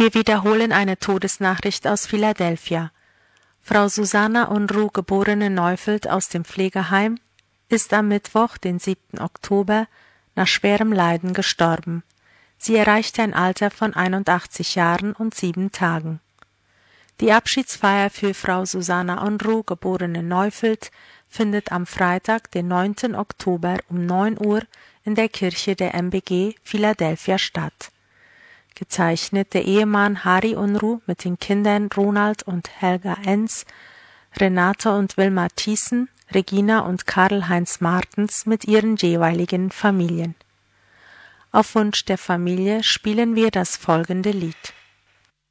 Wir wiederholen eine Todesnachricht aus Philadelphia. Frau Susanna Unruh, geborene Neufeld aus dem Pflegeheim, ist am Mittwoch, den 7. Oktober, nach schwerem Leiden gestorben. Sie erreichte ein Alter von 81 Jahren und 7 Tagen. Die Abschiedsfeier für Frau Susanna Unruh, geborene Neufeld, findet am Freitag, den 9. Oktober um 9 Uhr in der Kirche der MBG Philadelphia statt. Gezeichnet der Ehemann Harry Unruh mit den Kindern Ronald und Helga Enz, Renate und Wilma Thiessen, Regina und Karl-Heinz Martens mit ihren jeweiligen Familien. Auf Wunsch der Familie spielen wir das folgende Lied.